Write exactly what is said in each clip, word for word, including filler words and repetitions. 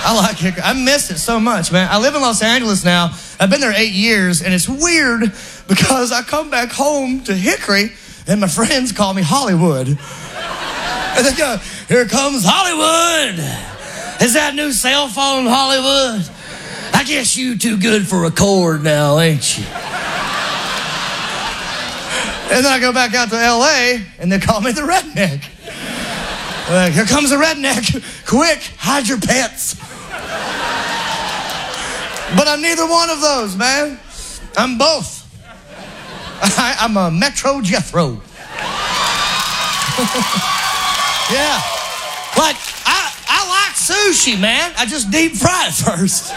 I like Hickory. I miss it so much, man. I live in Los Angeles now. I've been there eight years, and it's weird because I come back home to Hickory, and my friends call me Hollywood. And they go, here comes Hollywood. Is that new cell phone, Hollywood? I guess you too good for a cord now, ain't you? And then I go back out to L A, and they call me the redneck. Like, here comes the redneck. Quick, hide your pets. But I'm neither one of those, man. I'm both. I, I'm a Metro Jethro. Yeah. Like, I, I like sushi, man. I just deep fry it first.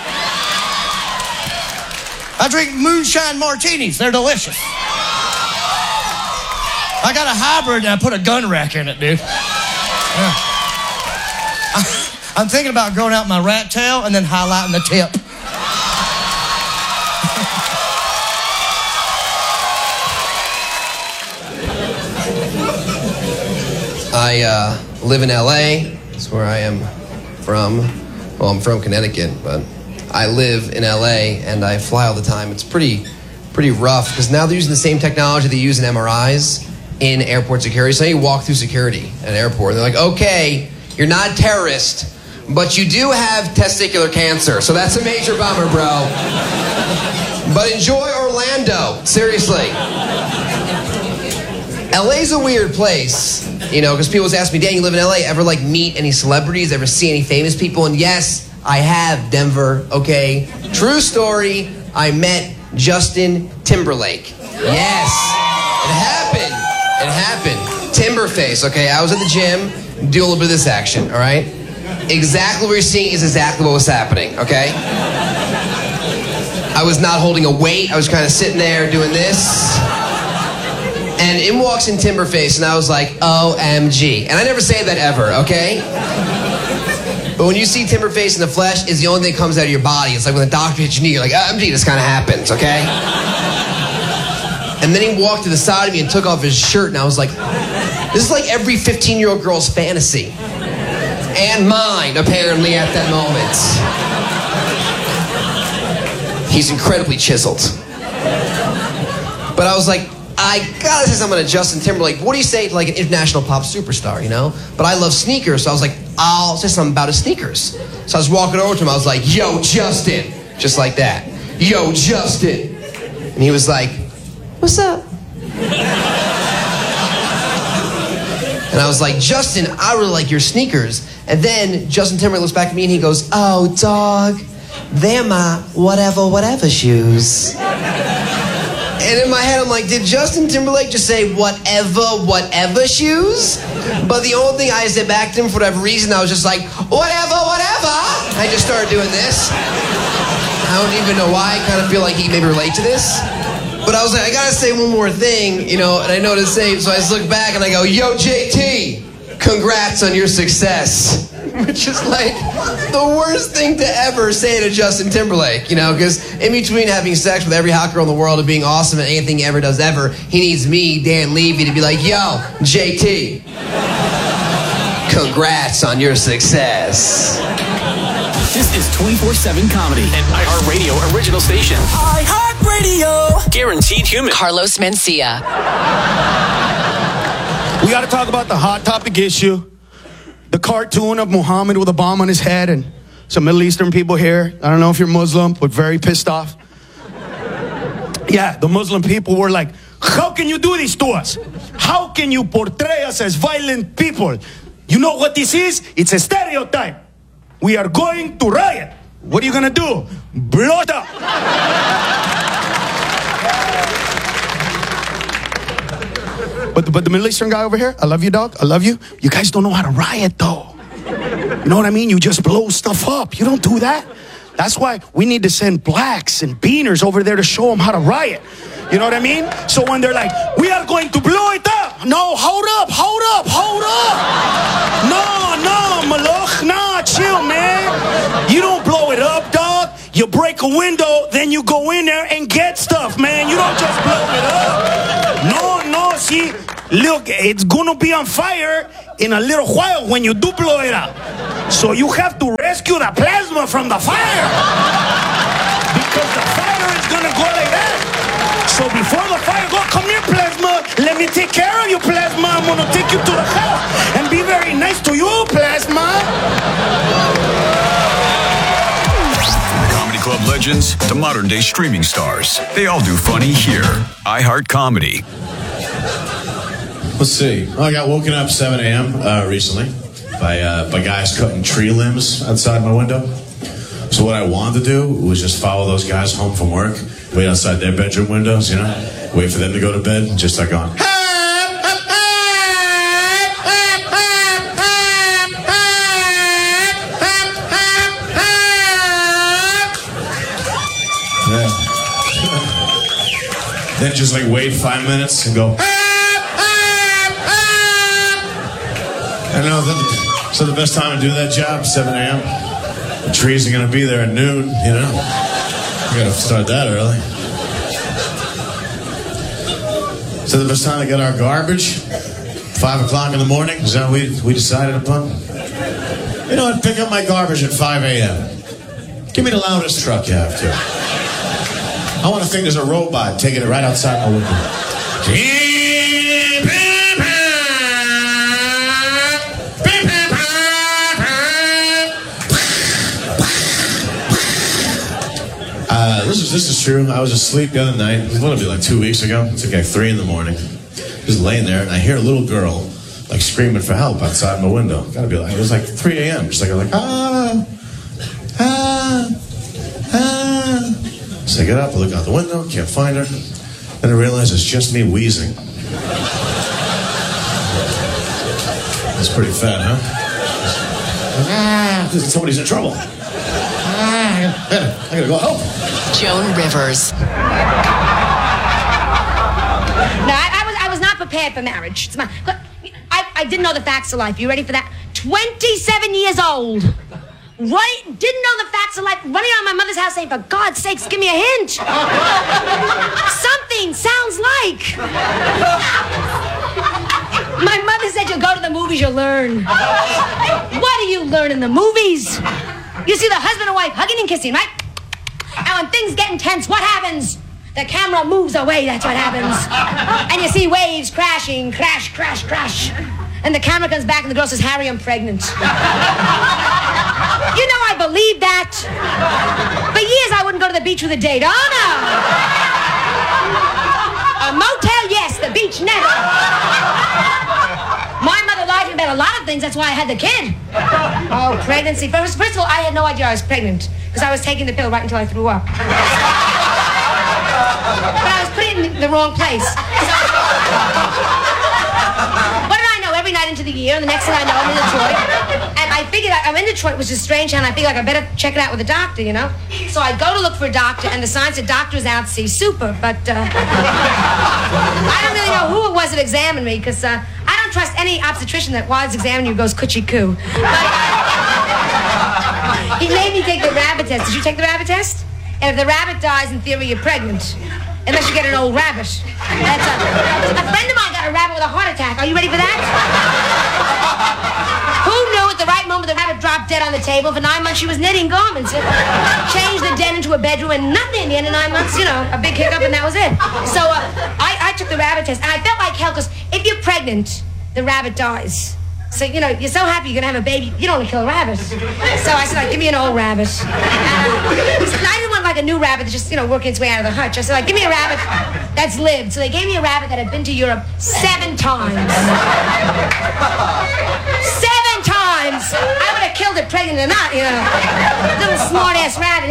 I drink moonshine martinis. They're delicious. I got a hybrid and I put a gun rack in it, dude. Yeah. I, I'm thinking about growing out my rat tail and then highlighting the tip. I uh, live in L A. That's where I am from. Well, I'm from Connecticut, but I live in L A and I fly all the time. It's pretty, pretty rough because now they're using the same technology they use in M R Is in airport security. So you walk through security at an airport. They're like, okay, you're not a terrorist, but you do have testicular cancer. So that's a major bummer, bro. But enjoy Orlando. Seriously. L A's a weird place, you know, because people always ask me, Dan, you live in L A, ever, like, meet any celebrities, ever see any famous people? And yes, I have, Denver, okay? True story, I met Justin Timberlake. Yes, it happened. It happened. Timberface, okay? I was at the gym, do a little bit of this action, all right? Exactly what you're seeing is exactly what was happening, okay? I was not holding a weight. I was kind of sitting there doing this. And in walks in Timberface, and I was like, O M G. And I never say that ever, okay? But when you see Timberface in the flesh, it's the only thing that comes out of your body. It's like when the doctor hits your knee, you're like, O M G, this kind of happens, okay? And then he walked to the side of me and took off his shirt, and I was like, this is like every fifteen-year-old girl's fantasy. And mine, apparently, at that moment. He's incredibly chiseled. But I was like, I gotta say something to Justin Timberlake. What do you say to like an international pop superstar, you know? But I love sneakers, so I was like, I'll say something about his sneakers. So I was walking over to him, I was like, yo, Justin. Just like that. Yo, Justin. And he was like, what's up? And I was like, Justin, I really like your sneakers. And then Justin Timberlake looks back at me and he goes, oh, dog, they're my whatever, whatever shoes. And in my head, I'm like, did Justin Timberlake just say whatever, whatever shoes? But the only thing I said back to him, for whatever reason, I was just like, whatever, whatever. I just started doing this. I don't even know why. I kind of feel like he maybe relate to this. But I was like, I gotta say one more thing, you know, and I know what to say. So I just look back and I go, yo, J T, congrats on your success. Which is like the worst thing to ever say to Justin Timberlake, you know, because in between having sex with every hot girl in the world and being awesome at anything he ever does ever, he needs me, Dan Levy, to be like, yo, J T, congrats on your success. This is twenty-four seven Comedy, an iHeartRadio original station. iHeartRadio. Guaranteed human. Carlos Mencia. We got to talk about the hot topic issue. The cartoon of Muhammad with a bomb on his head and some Middle Eastern people here. I don't know if you're Muslim, but very pissed off. Yeah, the Muslim people were like, how can you do this to us? How can you portray us as violent people? You know what this is? It's a stereotype. We are going to riot. What are you going to do? Blow it up. But, but the Middle Eastern guy over here, I love you, dog. I love you. You guys don't know how to riot, though. You know what I mean? You just blow stuff up. You don't do that. That's why we need to send blacks and beaners over there to show them how to riot. You know what I mean? So when they're like, we are going to blow it up. No, hold up, hold up, hold up. No, no, Malach, nah, chill, man. You don't blow it up, dog. You break a window, then you go in there and get stuff, man. You don't just blow it up. No, no, see, look, it's gonna be on fire in a little while when you do blow it up. So you have to rescue the plasma from the fire. Because the fire is gonna go like that. So before the fire go, come here, plasma. Let me take care of you, plasma. I'm gonna take you to the house and be very nice to you, plasma. Comedy Club legends to modern day streaming stars. They all do funny here. iHeart Comedy. Let's see. Well, I got woken up seven a.m. Uh, recently by uh, by guys cutting tree limbs outside my window. So what I wanted to do was just follow those guys home from work, wait outside their bedroom windows, you know, wait for them to go to bed, and just start going. Yeah. Then just like wait five minutes and go. I know. That, so the best time to do that job, seven a.m. The trees are going to be there at noon, you know. We got to start that early. So the best time to get our garbage, five o'clock in the morning. Is that what we we decided upon? You know what? Pick up my garbage at five a.m. Give me the loudest truck you have to. I want to think there's a robot taking it right outside my window. Uh, this is this is true. I was asleep the other night. It was going to be like two weeks ago. It's like, like three in the morning. Just laying there, and I hear a little girl like screaming for help outside my window. Gotta be like it was like three a.m. Just like like ah ah ah. So I get up, I look out the window, can't find her. Then I realize it's just me wheezing. That's pretty fat, huh? Ah, somebody's in trouble. Ah, I gotta, I gotta go help. Joan Rivers. No, I, I was I was not prepared for marriage. It's my, I, I didn't know the facts of life. You ready for that? twenty-seven years old. Right? Didn't know the facts of life. Running around my mother's house saying, for God's sakes, give me a hint. Something sounds like. My mother said, you'll go to the movies, you'll learn. What do you learn in the movies? You see the husband and wife hugging and kissing, right? And when things get intense, what happens? The camera moves away, that's what happens. And you see waves crashing, crash, crash, crash. And the camera comes back and the girl says, Harry, I'm pregnant. You know, I believed that. For years, I wouldn't go to the beach with a date. Oh, no. A motel, yes. The beach, never. My mother lied to me about a lot of things. That's why I had the kid. Oh, pregnancy. First, first of all, I had no idea I was pregnant because I was taking the pill right until I threw up. But I was putting it in the wrong place. What did I know? Every night into the year, and the next thing I know, I'm in Detroit. And I figured I, I'm in Detroit, which is strange, and I figured like, I better check it out with a doctor, you know? So I go to look for a doctor, and the sign said, doctor's out, see super. But uh, I don't really know who it was that examined me, because uh, I don't trust any obstetrician that while he's examining you goes coochie coo. But uh, he made me take the rabbit test. Did you take the rabbit test? And if the rabbit dies, in theory, you're pregnant. Unless you get an old rabbit. That's a, a friend of mine got a rabbit with a heart attack. Are you ready for that? Who knew at the right moment the rabbit dropped dead on the table? For nine months she was knitting garments. Changed the den into a bedroom and nothing. At the end of nine months, you know, a big hiccup and that was it. So uh, I, I took the rabbit test and I felt like hell because if you're pregnant, the rabbit dies. So, you know, you're so happy you're going to have a baby, you don't want to kill a rabbit. So I said, like, give me an old rabbit. And, uh, I didn't want, like, a new rabbit that's just, you know, working its way out of the hutch. I said, like, give me a rabbit that's lived. So they gave me a rabbit that had been to Europe seven times. Seven times! I would have killed it pregnant or not, you know. Little smart-ass rabbit.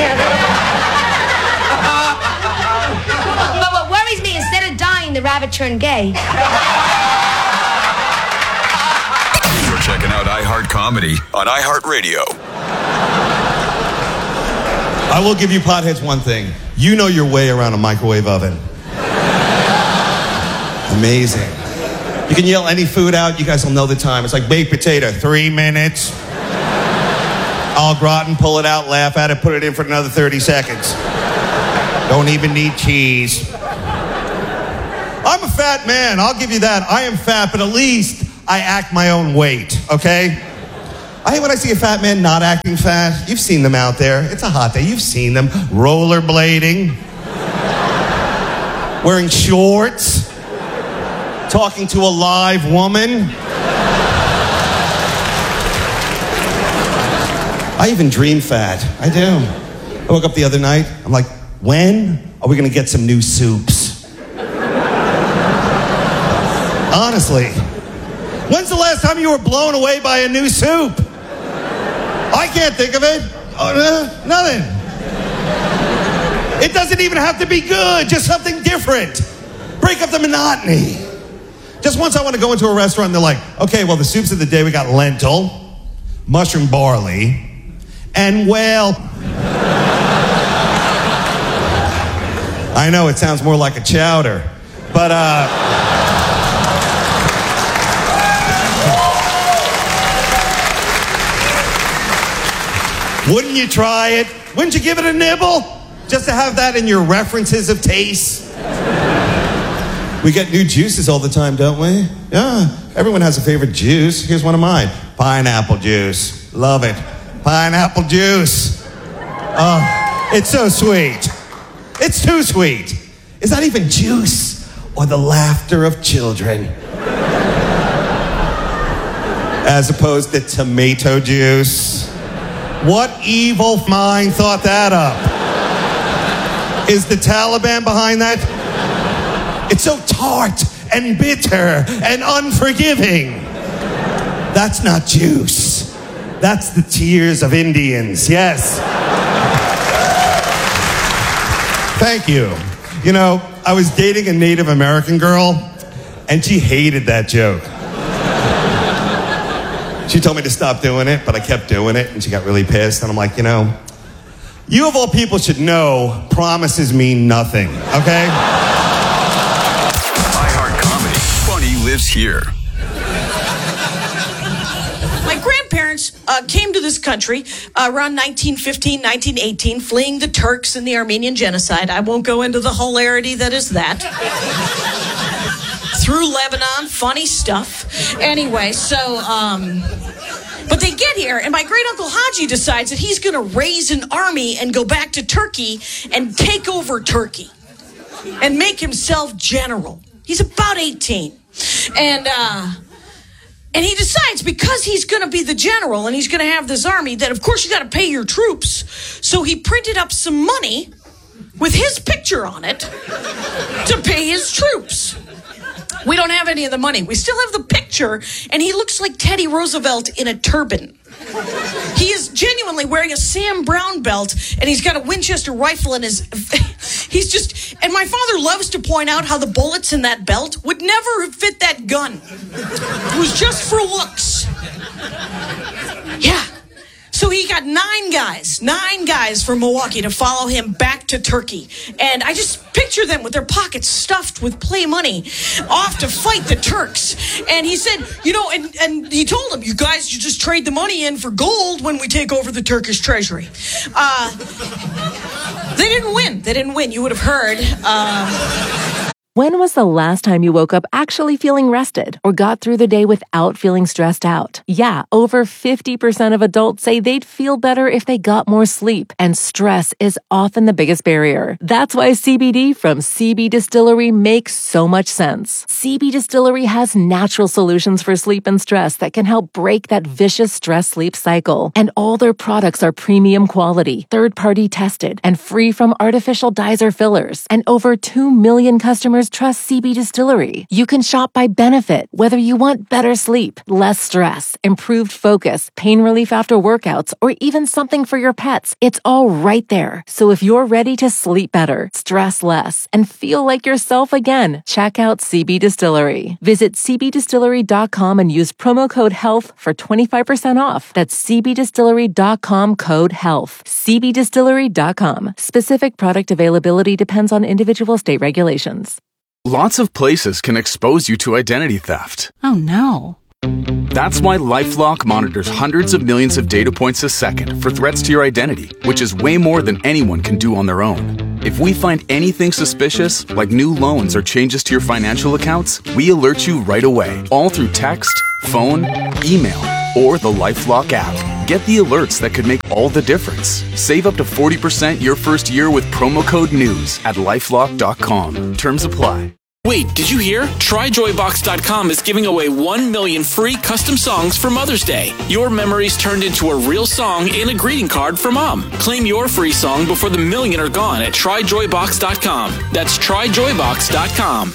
But what worries me, instead of dying, the rabbit turned gay. Checking out iHeart Comedy on iHeartRadio. I will give you potheads one thing. You know your way around a microwave oven. Amazing. You can yell any food out. You guys will know the time. It's like baked potato. Three minutes. Au gratin, pull it out, laugh at it, put it in for another thirty seconds. Don't even need cheese. I'm a fat man. I'll give you that. I am fat, but at least I act my own weight, okay? I hate when I see a fat man not acting fat. You've seen them out there. It's a hot day. You've seen them rollerblading, wearing shorts, talking to a live woman. I even dream fat. I do. I woke up the other night. I'm like, when are we going to get some new soups? Honestly. When's the last time you were blown away by a new soup? I can't think of it. Oh, no, nothing. It doesn't even have to be good. Just something different. Break up the monotony. Just once I want to go into a restaurant and they're like, okay, well, the soups of the day, we got lentil, mushroom barley, and whale. I know it sounds more like a chowder, but uh... wouldn't you try it? Wouldn't you give it a nibble? Just to have that in your references of taste? We get new juices all the time, don't we? Yeah, everyone has a favorite juice. Here's one of mine. Pineapple juice. Love it. Pineapple juice. Oh, it's so sweet. It's too sweet. Is that even juice or the laughter of children? As opposed to tomato juice. What evil mind thought that up? Is the Taliban behind that? It's so tart and bitter and unforgiving. That's not juice. That's the tears of Indians, yes. Thank you. You know, I was dating a Native American girl, and she hated that joke. She told me to stop doing it, but I kept doing it, and she got really pissed. And I'm like, you know, you of all people should know promises mean nothing, okay? iHeart Comedy. Funny lives here. My grandparents uh, came to this country uh, around nineteen fifteen, nineteen eighteen, fleeing the Turks and the Armenian genocide. I won't go into the hilarity that is that. Through Lebanon, funny stuff. Anyway, so, um, but they get here, and my great-uncle Haji decides that he's going to raise an army and go back to Turkey and take over Turkey and make himself general. He's about eighteen. And, uh, and he decides because he's going to be the general and he's going to have this army that, of course, you got to pay your troops. So he printed up some money with his picture on it to pay his troops. We don't have any of the money. We still have the picture, and he looks like Teddy Roosevelt in a turban. He is genuinely wearing a Sam Brown belt, and he's got a Winchester rifle in his... He's just... And my father loves to point out how the bullets in that belt would never fit that gun. It was just for looks. Yeah. So he got nine guys, nine guys from Milwaukee to follow him back to Turkey. And I just picture them with their pockets stuffed with play money off to fight the Turks. And he said, you know, and, and he told them, you guys should just trade the money in for gold when we take over the Turkish treasury. Uh, they didn't win. They didn't win. You would have heard. Uh, When was the last time you woke up actually feeling rested or got through the day without feeling stressed out? Yeah, over fifty percent of adults say they'd feel better if they got more sleep, and stress is often the biggest barrier. That's why C B D from C B Distillery makes so much sense. C B Distillery has natural solutions for sleep and stress that can help break that vicious stress-sleep cycle. And all their products are premium quality, third-party tested, and free from artificial dyes or fillers. And over two million customers trust C B Distillery. You can shop by benefit, whether you want better sleep, less stress, improved focus, pain relief after workouts, or even something for your pets. It's all right there. So if you're ready to sleep better, stress less, and feel like yourself again, check out C B Distillery. Visit c b distillery dot com and use promo code HEALTH for twenty-five percent off. That's c b distillery dot com code HEALTH. c b distillery dot com. Specific product availability depends on individual state regulations. Lots of places can expose you to identity theft. Oh no. That's why LifeLock monitors hundreds of millions of data points a second for threats to your identity, which is way more than anyone can do on their own. If we find anything suspicious, like new loans or changes to your financial accounts, we alert you right away, all through text, phone, email, or the LifeLock app. Get the alerts that could make all the difference. Save up to forty percent your first year with promo code NEWS at lifelock dot com. Terms apply. Wait, did you hear? Try joy box dot com is giving away one million free custom songs for Mother's Day. Your memories turned into a real song in a greeting card for Mom. Claim your free song before the million are gone at try joy box dot com. That's try joy box dot com.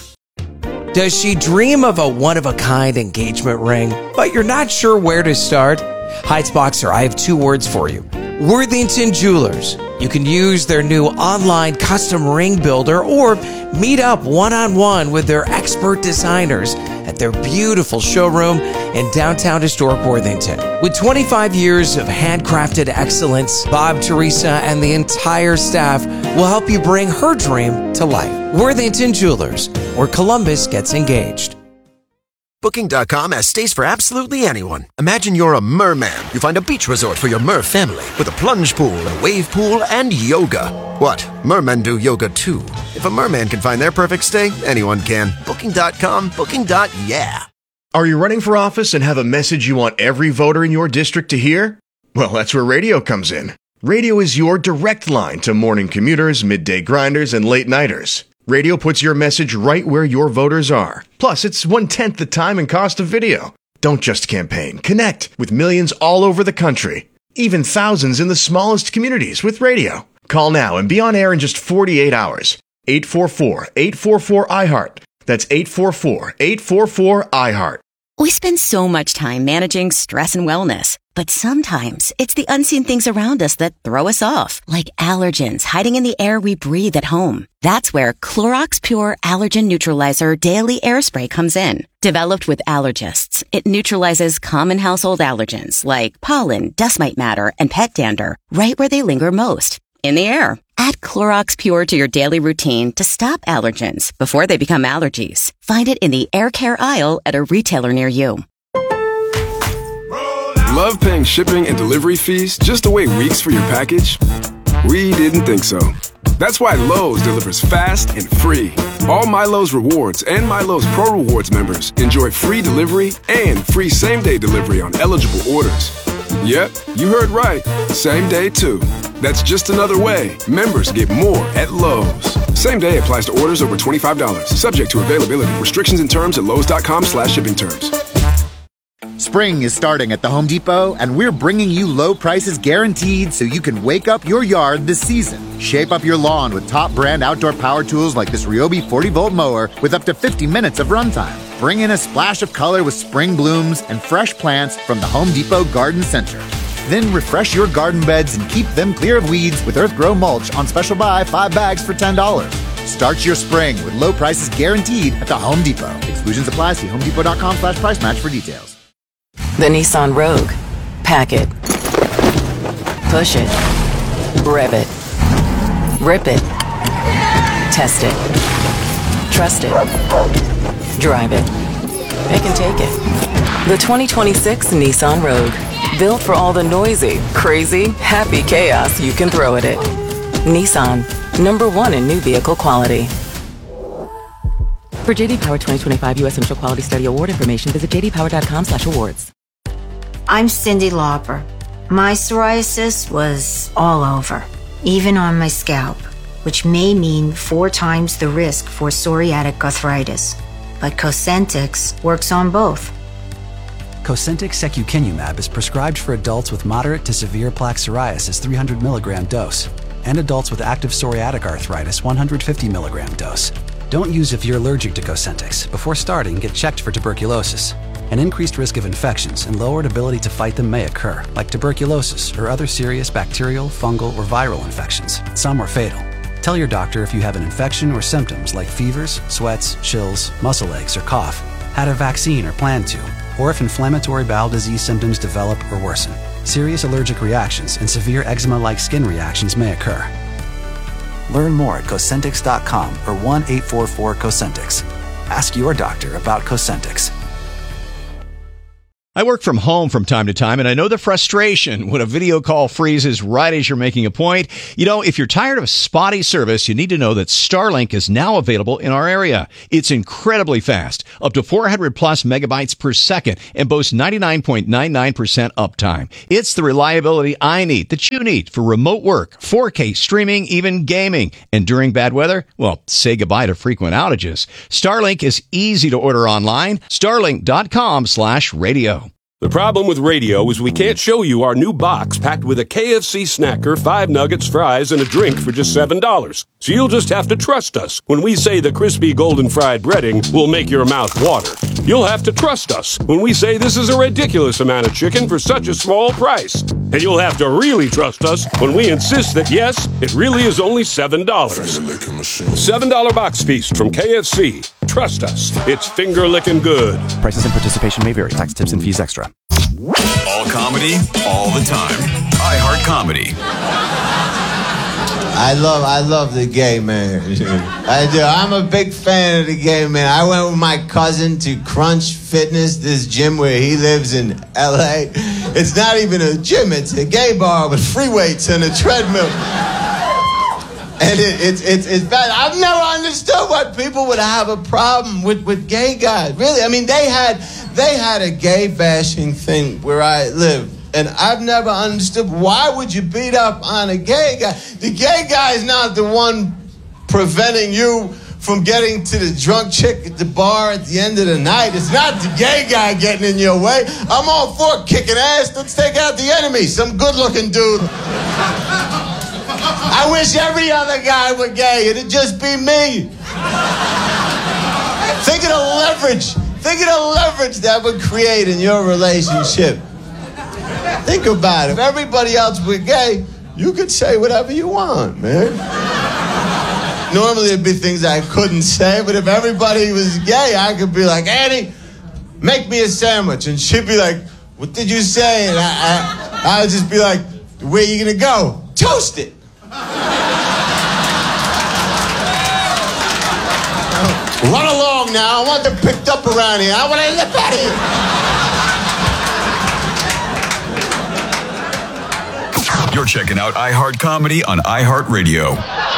Does she dream of a one-of-a-kind engagement ring, but you're not sure where to start? Heights Boxer, I have two words for you. Worthington Jewelers. You can use their new online custom ring builder or meet up one-on-one with their expert designers at their beautiful showroom in downtown historic Worthington. With twenty-five years of handcrafted excellence, Bob, Teresa, and the entire staff will help you bring her dream to life. Worthington Jewelers, where Columbus gets engaged. Booking dot com has stays for absolutely anyone. Imagine you're a merman. You find a beach resort for your mer family with a plunge pool, a wave pool, and yoga. What? Mermen do yoga too. If a merman can find their perfect stay, anyone can. Booking dot com, booking. Yeah. Are you running for office and have a message you want every voter in your district to hear? Well, that's where radio comes in. Radio is your direct line to morning commuters, midday grinders, and late nighters. Radio puts your message right where your voters are. Plus, it's one-tenth the time and cost of video. Don't just campaign. Connect with millions all over the country. Even thousands in the smallest communities with radio. Call now and be on air in just forty-eight hours. eight four four, eight four four, I heart. That's eight four four, eight four four, I heart. We spend so much time managing stress and wellness, but sometimes it's the unseen things around us that throw us off, like allergens hiding in the air we breathe at home. That's where Clorox Pure Allergen Neutralizer Daily Air Spray comes in. Developed with allergists, it neutralizes common household allergens like pollen, dust mite matter, and pet dander right where they linger most, in the air. Add Clorox Pure to your daily routine to stop allergens before they become allergies. Find it in the air care aisle at a retailer near you. Love paying shipping and delivery fees just to wait weeks for your package? We didn't think so. That's why Lowe's delivers fast and free. All MyLowe's Rewards and MyLowe's Pro Rewards members enjoy free delivery and free same-day delivery on eligible orders. Yep, you heard right. Same day, too. That's just another way members get more at Lowe's. Same day applies to orders over twenty-five dollars. Subject to availability. Restrictions and terms at lowes.com slash shipping terms. Spring is starting at the Home Depot, and we're bringing you low prices guaranteed so you can wake up your yard this season. Shape up your lawn with top brand outdoor power tools like this Ryobi forty volt mower with up to fifty minutes of runtime. Bring in a splash of color with spring blooms and fresh plants from the Home Depot Garden Center. Then refresh your garden beds and keep them clear of weeds with EarthGrow mulch on special buy, five bags for ten dollars. Start your spring with low prices guaranteed at the Home Depot. Exclusions apply. See homedepot.com slash price match for details. The Nissan Rogue. Pack it. Push it. Rev it. Rip it. Test it. Trust it. Drive it. It can take it. The twenty twenty-six Nissan Rogue. Built for all the noisy, crazy, happy chaos you can throw at it. Nissan. Number one in new vehicle quality. For J D Power twenty twenty-five U S Initial Quality Study Award information, visit j d power dot com slash awards. I'm Cindy Lauper. My psoriasis was all over, even on my scalp, which may mean four times the risk for psoriatic arthritis. But Cosentyx works on both. Cosentyx secukinumab is prescribed for adults with moderate to severe plaque psoriasis three hundred milligram dose and adults with active psoriatic arthritis one hundred fifty milligram dose. Don't use if you're allergic to Cosentyx. Before starting, get checked for tuberculosis. An increased risk of infections and lowered ability to fight them may occur, like tuberculosis or other serious bacterial, fungal, or viral infections. Some are fatal. Tell your doctor if you have an infection or symptoms like fevers, sweats, chills, muscle aches, or cough, had a vaccine or plan to, or if inflammatory bowel disease symptoms develop or worsen. Serious allergic reactions and severe eczema-like skin reactions may occur. Learn more at Cosentyx dot com or one eight four four Cosentyx. Ask your doctor about Cosentyx. I work from home from time to time, and I know the frustration when a video call freezes right as you're making a point. You know, if you're tired of spotty service, you need to know that Starlink is now available in our area. It's incredibly fast, up to four hundred plus megabytes per second, and boasts ninety-nine point nine nine percent uptime. It's the reliability I need, that you need, for remote work, four K streaming, even gaming. And during bad weather, well, say goodbye to frequent outages. Starlink is easy to order online. Starlink.com slash radio. The problem with radio is we can't show you our new box packed with a K F C snacker, five nuggets, fries, and a drink for just seven dollars. So you'll just have to trust us when we say the crispy golden fried breading will make your mouth water. You'll have to trust us when we say this is a ridiculous amount of chicken for such a small price. And you'll have to really trust us when we insist that, yes, it really is only seven dollars. seven dollar box feast from K F C. Trust us, it's finger-licking good. Prices and participation may vary. Tax, tips, and fees extra. All comedy, all the time. iHeart Comedy. I love, I love the gay man. I do. I'm a big fan of the gay man. I went with my cousin to Crunch Fitness, this gym where he lives in L A. It's not even a gym. It's a gay bar with free weights and a treadmill. And it, it's it's it's bad. I've never understood why people would have a problem with, with gay guys. Really, I mean, they had they had a gay bashing thing where I live, and I've never understood why would you beat up on a gay guy? The gay guy is not the one preventing you from getting to the drunk chick at the bar at the end of the night. It's not the gay guy getting in your way. I'm all for kicking ass. Let's take out the enemy. Some good-looking dude. I wish every other guy were gay. It'd just be me. Think of the leverage. Think of the leverage that would create in your relationship. Think about it. If everybody else were gay, you could say whatever you want, man. Normally it'd be things I couldn't say, but if everybody was gay, I could be like, Annie, make me a sandwich. And she'd be like, what did you say? And I, I, I would just be like, where you gonna go? Toast it. Run along now. I want them picked up around here. I want to get out of here. You're checking out iHeart Comedy on iHeartRadio.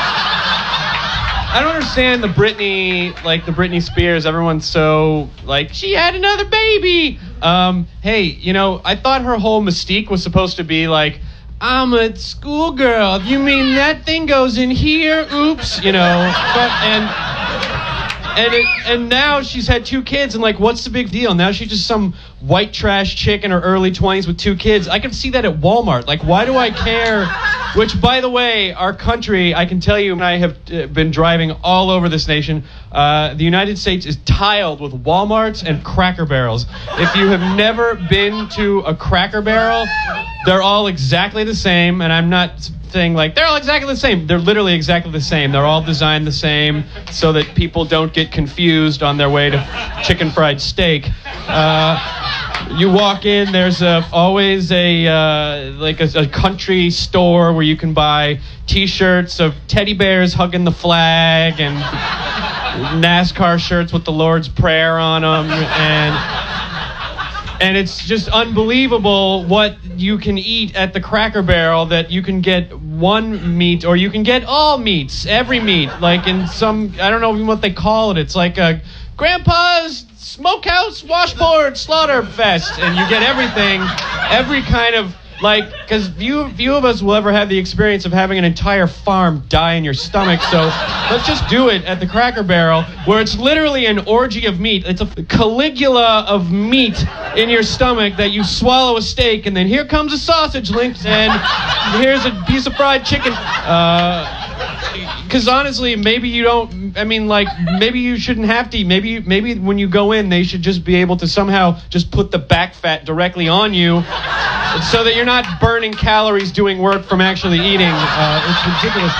I don't understand the Britney, like the Britney Spears. Everyone's so like, she had another baby. Um, hey, you know, I thought her whole mystique was supposed to be like, I'm a schoolgirl. You mean that thing goes in here? Oops, you know. But, and and it, and now she's had two kids, and like, what's the big deal? Now she's just some white trash chick in her early twenties with two kids. I can see that at Walmart. Like, why do I care? Which, by the way, our country, I can tell you, I have uh, been driving all over this nation. Uh, the United States is tiled with Walmarts and Cracker Barrels. If you have never been to a Cracker Barrel, they're all exactly the same, and I'm not saying like they're all exactly the same. They're literally exactly the same. They're all designed the same so that people don't get confused on their way to chicken fried steak. Uh, You walk in, there's a, always a uh, like a, a country store where you can buy T-shirts of teddy bears hugging the flag and NASCAR shirts with the Lord's Prayer on them, and and it's just unbelievable what you can eat at the Cracker Barrel. That you can get one meat or you can get all meats, every meat, like in some, I don't know even what they call it. It's like a Grandpa's Smokehouse Washboard Slaughter Fest, and you get everything, every kind of, like, because few, few of us will ever have the experience of having an entire farm die in your stomach, so let's just do it at the Cracker Barrel, where it's literally an orgy of meat. It's a Caligula of meat in your stomach that you swallow a steak, and then here comes a sausage link, and here's a piece of fried chicken. Uh... Because honestly, maybe you don't, I mean, like, maybe you shouldn't have to eat. Maybe, maybe when you go in, they should just be able to somehow just put the back fat directly on you so that you're not burning calories doing work from actually eating. Uh, it's ridiculous.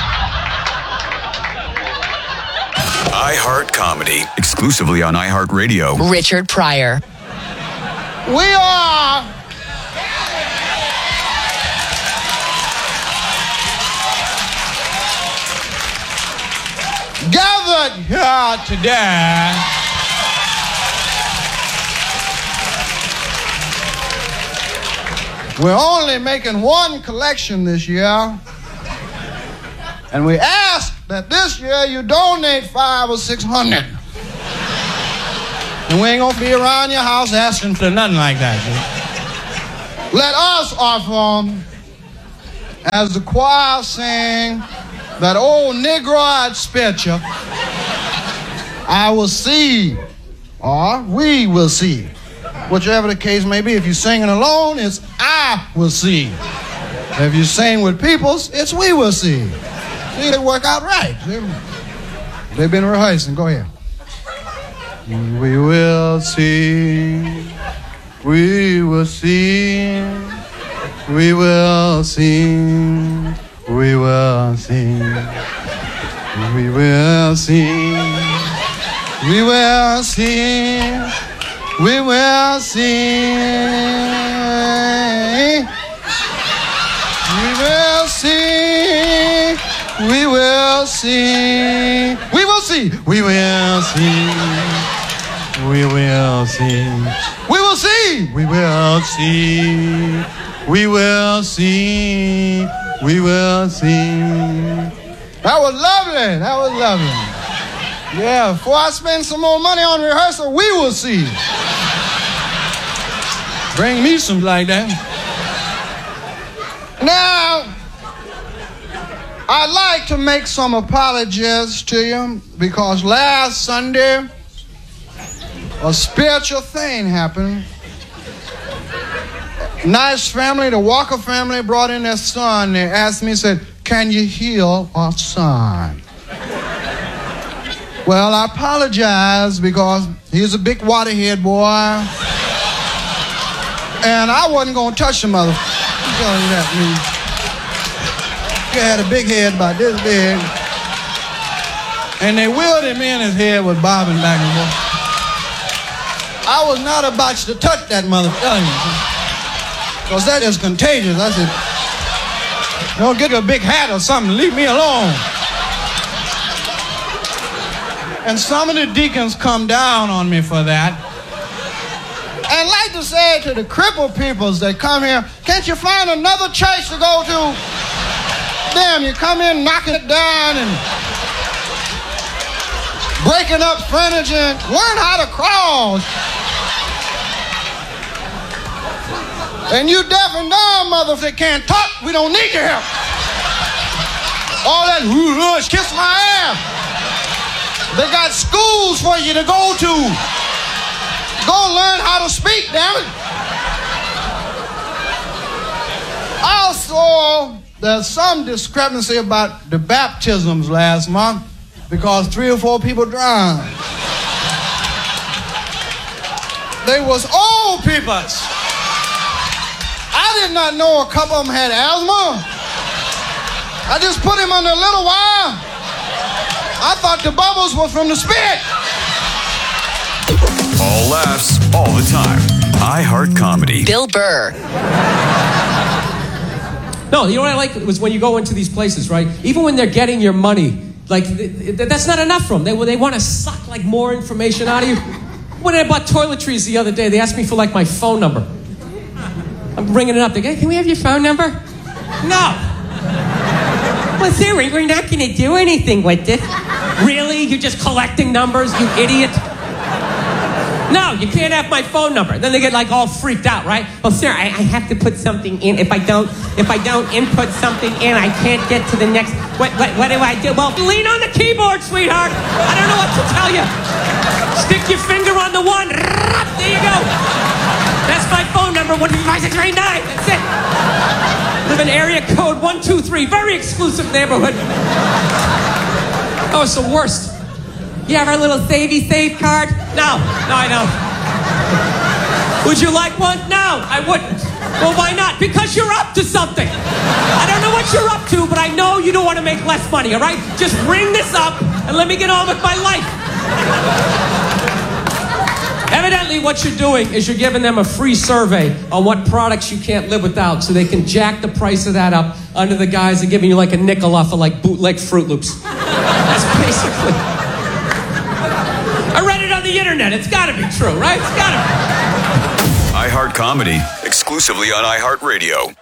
iHeart Comedy, exclusively on iHeartRadio. Richard Pryor. We are... gathered here today We're only making one collection this year. And we ask that this year you donate five or six hundred. And we ain't gonna be around your house asking for nothing like that. Let us offer, as the choir sang that old Negro I'd spit you, I will see, or we will see. Whichever the case may be. If you're singing alone, it's I will see. If you sing with peoples, it's we will see. See, they work out right. They've been rehearsing. Go ahead. We will see. We will see. We will see. We will see. We will see. We will see. We will see. We will see. We will see. We will see. We will see. We will see. We will see. We will see. We will see. We will see. That was lovely. That was lovely. Yeah, before I spend some more money on rehearsal, we will see. Bring me some like that. Now, I'd like to make some apologies to you because last Sunday, a spiritual thing happened. Nice family, the Walker family brought in their son. They asked me, said, can you heal our son? Well, I apologize because he's a big waterhead boy. And I wasn't going to touch the mother. I'm telling you that, man. He had a big head about this big. And they wheeled him in, his head was bobbing back and forth. I was not about to touch that mother. Because that is contagious. I said, don't get a big hat or something. Leave me alone. And some of the deacons come down on me for that. And like to say to the crippled peoples that come here, can't you find another church to go to? Damn, you come in knocking it down and breaking up furniture. Learn how to crawl. And you deaf and dumb mothers that can't talk, we don't need your help. All that whoosh, kiss my ass. They got schools for you to go to. Go learn how to speak, damn it. Also, there's some discrepancy about the baptisms last month because three or four people drowned. They was old people. I did not know a couple of them had asthma. I just put him under a little while. I thought the bubbles were from the spit. All laughs, all the time. iHeart Comedy. Bill Burr. No, you know what I like was when you go into these places, right? Even when they're getting your money, like th- th- that's not enough for them. They they want to suck like more information out of you. When I bought toiletries the other day, they asked me for like my phone number. I'm ringing it up. They go, "Can we have your phone number?" No. Well, Siri, we're not going to do anything with it. Really? You're just collecting numbers, you idiot? No, you can't have my phone number. Then they get like all freaked out, right? Well, sir, I, I have to put something in. If I don't, if I don't input something in, I can't get to the next. What, what, what do I do? Well, lean on the keyboard, sweetheart. I don't know what to tell you. Stick your finger on the one. There you go. That's my phone number. One two five six three nine. That's it. Live in area code one two three. Very exclusive neighborhood. Oh, it's the worst. You have our little savey save card? No, no, I don't. Would you like one? No, I wouldn't. Well, why not? Because you're up to something. I don't know what you're up to, but I know you don't want to make less money, all right? Just ring this up and let me get on with my life. Evidently, what you're doing is you're giving them a free survey on what products you can't live without so they can jack the price of that up under the guise of giving you like a nickel off of like bootleg Fruit Loops. That's basically... I read it on the internet. It's got to be true, right? It's got to be. iHeart Comedy. Exclusive. exclusively on iHeartRadio.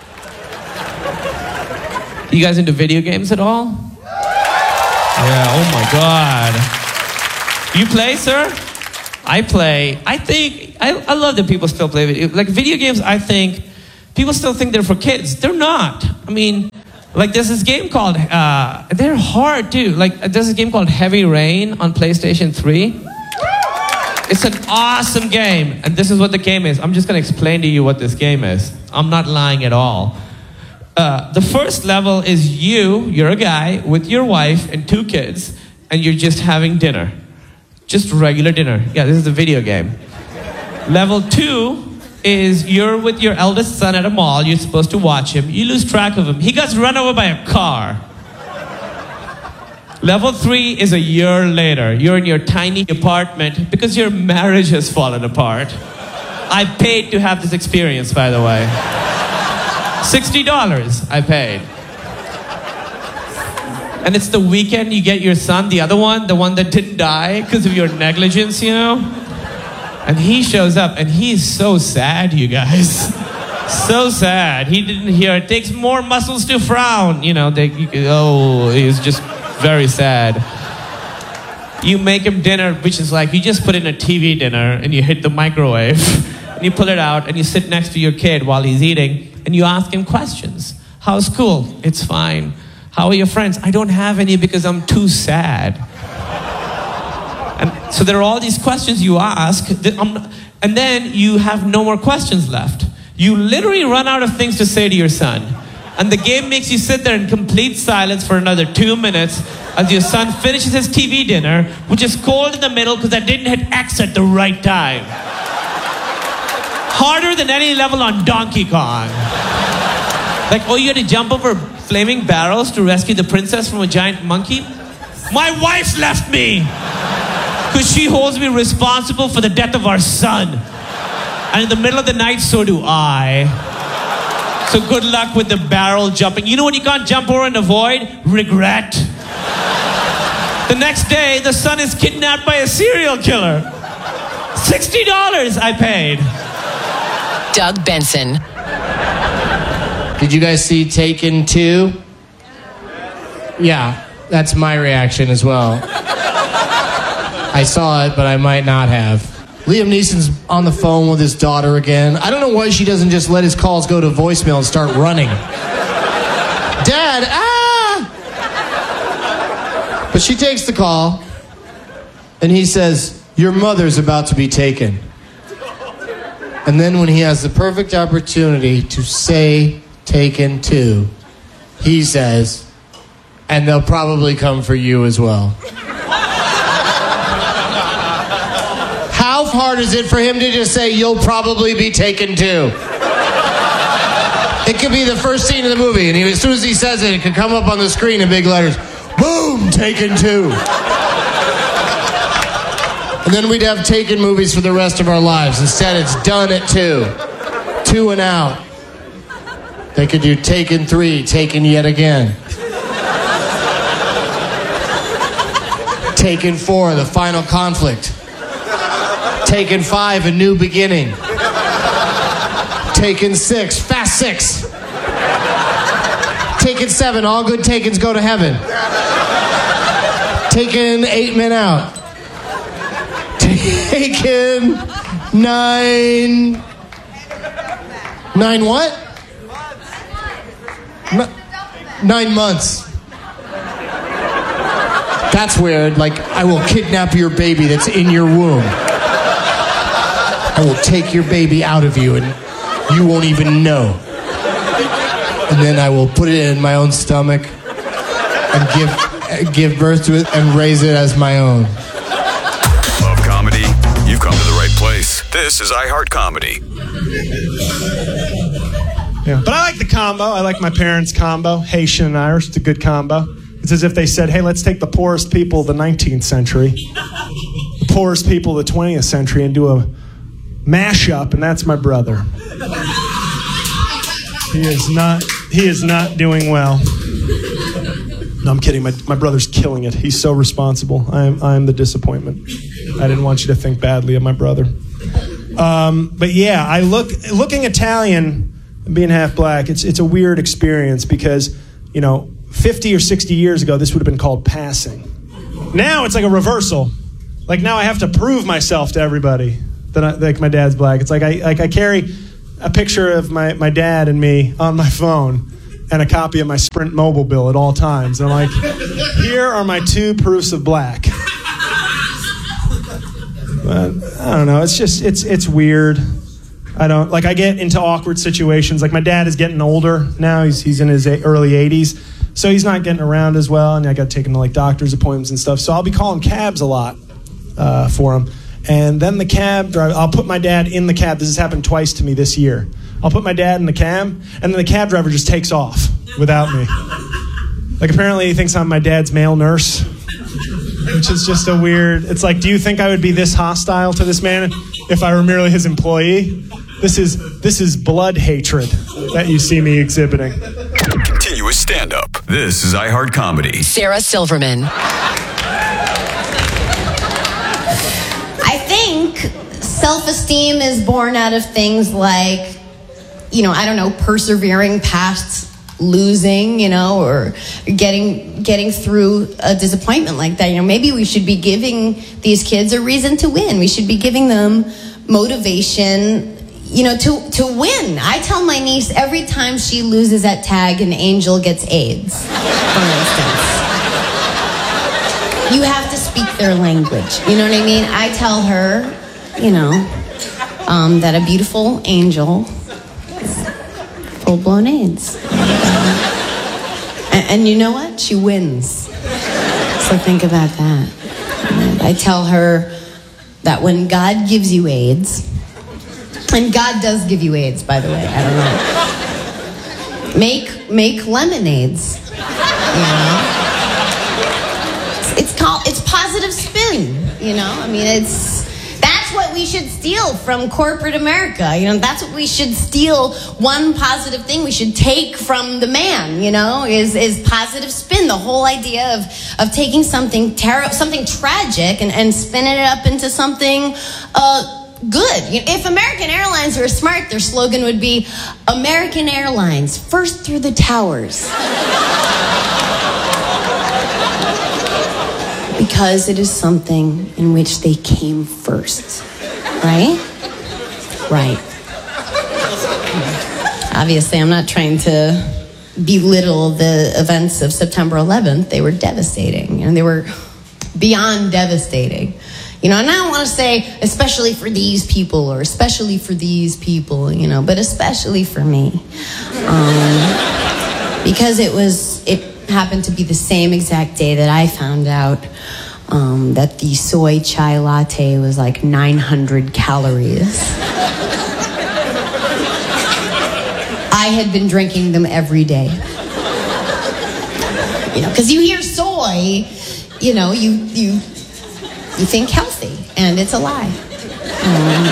You guys into video games at all? Yeah, oh my God. You play, sir? I play. I think, I, I love that people still play video. Like video games, I think, people still think they're for kids. They're not. I mean, like there's this game called, uh, they're hard too. Like there's this game called Heavy Rain on PlayStation three. It's an awesome game. And this is what the game is. I'm just going to explain to you what this game is. I'm not lying at all. Uh, the first level is you, you're a guy with your wife and two kids, and you're just having dinner. Just regular dinner. Yeah, this is a video game. Level two is you're with your eldest son at a mall. You're supposed to watch him. You lose track of him. He gets run over by a car. Level three is a year later. You're in your tiny apartment because your marriage has fallen apart. I paid to have this experience, by the way. sixty dollars I paid. And it's the weekend you get your son, the other one, the one that didn't die because of your negligence, you know? And he shows up and he's so sad, you guys. So sad. He didn't hear it takes more muscles to frown. You know, they, you, oh, he's just very sad. You make him dinner, which is like, you just put in a T V dinner and you hit the microwave and you pull it out and you sit next to your kid while he's eating and you ask him questions. How's school? It's fine. How are your friends? I don't have any because I'm too sad. And so there are all these questions you ask, and then you have no more questions left. You literally run out of things to say to your son. And the game makes you sit there in complete silence for another two minutes as your son finishes his T V dinner, which is cold in the middle because I didn't hit X at the right time. Harder than any level on Donkey Kong. Like, oh, you had to jump over flaming barrels to rescue the princess from a giant monkey? My wife left me! Because she holds me responsible for the death of our son. And in the middle of the night, so do I. So good luck with the barrel jumping. You know when you can't jump over and avoid? Regret. The next day, the son is kidnapped by a serial killer. sixty dollars I paid. Doug Benson. Did you guys see Taken two? Yeah, that's my reaction as well. I saw it, but I might not have. Liam Neeson's on the phone with his daughter again. I don't know why she doesn't just let his calls go to voicemail and start running. Dad, ah! But she takes the call, and he says, your mother's about to be taken. And then when he has the perfect opportunity to say Taken two, he says, and they'll probably come for you as well. How hard is it for him to just say, you'll probably be taken too? It could be the first scene of the movie, and he, as soon as he says it, it could come up on the screen in big letters. Boom, Taken two. And then we'd have Taken movies for the rest of our lives. Instead, it's done at two. Two and out. They could do Taken three, Taken yet again. Taken four, the final conflict. Taken five, a new beginning. Taken six, Fast Six. Taken seven, all good Takens go to heaven. Taken eight, men out. Taken nine. Nine what? N- nine months. That's weird. Like, I will kidnap your baby that's in your womb. I will take your baby out of you and you won't even know. And then I will put it in my own stomach and give give birth to it and raise it as my own. Love comedy? You've come to the right place. This is iHeart Comedy. Yeah, but I like the combo. I like my parents' combo. Haitian and Irish. It's a good combo. It's as if they said, hey, let's take the poorest people of the nineteenth century, the poorest people of the twentieth century, and do a mashup, and that's my brother. He is not, he is not doing well. No, I'm kidding. My, my brother's killing it. He's so responsible. I am, I am the disappointment. I didn't want you to think badly of my brother. Um, but yeah, I look looking Italian and being half black. It's it's a weird experience because, you know, fifty or sixty years ago, this would have been called passing. Now it's like a reversal. Like now I have to prove myself to everybody that I, like my dad's black. It's like I like I carry a picture of my, my dad and me on my phone and a copy of my Sprint mobile bill at all times. And I'm like, here are my two proofs of black. But I don't know. It's just it's it's weird. I don't like. I get into awkward situations. Like my dad is getting older now. He's he's in his early eighties, so he's not getting around as well. And I got to take him to like doctor's appointments and stuff. So I'll be calling cabs a lot uh, for him. And then the cab driver, I'll put my dad in the cab. This has happened twice to me this year. I'll put my dad in the cab, and then the cab driver just takes off without me. Like apparently he thinks I'm my dad's male nurse. Which is just a weird, it's like, do you think I would be this hostile to this man if I were merely his employee? This is this is blood hatred that you see me exhibiting. Continuous stand-up. This is iHeart Comedy. Sarah Silverman. I think self-esteem is born out of things like, you know, I don't know, persevering past losing, you know, or getting getting through a disappointment like that. You know, maybe we should be giving these kids a reason to win. We should be giving them motivation, you know, to, to win. I tell my niece every time she loses at tag, an angel gets AIDS, for instance. You have to speak their language. You know what I mean? I tell her, you know, um, that a beautiful angel is full-blown AIDS. And, and you know what? She wins. So think about that. And I tell her that when God gives you AIDS, and God does give you AIDS, by the way, I don't know. Make make lemonades. You know? It's, it's called it's positive spin. You know, I mean, it's. That's what we should steal from corporate America. You know, that's what we should steal. One positive thing we should take from the man, you know, is is positive spin. The whole idea of of taking something ter- something tragic and, and spinning it up into something uh, good. You know, if American Airlines were smart, their slogan would be American Airlines, first through the towers. Because it is something in which they came first. Right? Right. Obviously, I'm not trying to belittle the events of September eleventh. They were devastating, and they were beyond devastating. You know, and I don't want to say, especially for these people, or especially for these people, you know, but especially for me. Um, because it was, it happened to be the same exact day that I found out um, that the soy chai latte was like nine hundred calories. I had been drinking them every day. You know, because you hear soy, you know, you you you think healthy, and it's a lie. Um,